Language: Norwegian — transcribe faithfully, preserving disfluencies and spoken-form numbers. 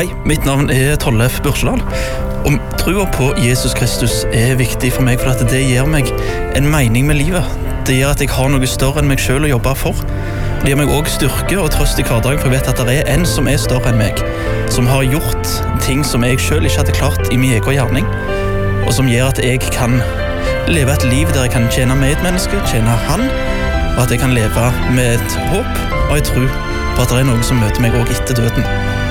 Hei, mitt navn er Tollef Børsedal. Og troen på Jesus Kristus er viktig for meg, for at det gir meg en mening med livet. Det gjør at jeg har noe større enn meg selv å jobbe for. Det gir meg også styrke og trøst i hverdagen, for jeg vet at det er en som er større enn meg, som har gjort ting som jeg selv ikke hadde klart i min egen gjerning, og som gjør at jeg kan leve et liv der jeg kan tjene medmennesker, tjene han, og at jeg kan leve med et håp og en tro på at det er noe som møter meg også etter døden.